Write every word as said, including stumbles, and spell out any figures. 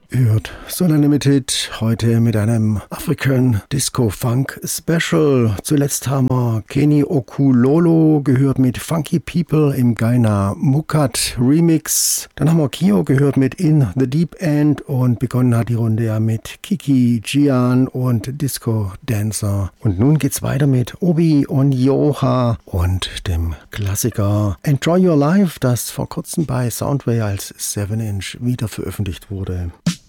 Hört Solar Limited heute mit einem African Disco Funk Special. Zuletzt haben wir Kenny Okulolo gehört mit Funky People im Gaina Mukat Remix. Dann haben wir Kio gehört mit In the Deep End und begonnen hat die Runde ja mit Kiki, Gian und Disco Dancer. Und nun geht's weiter mit Obi Onyoha und dem Klassiker Enjoy Your Life, das vor kurzem bei Soundway als seven inch wieder veröffentlicht wurde.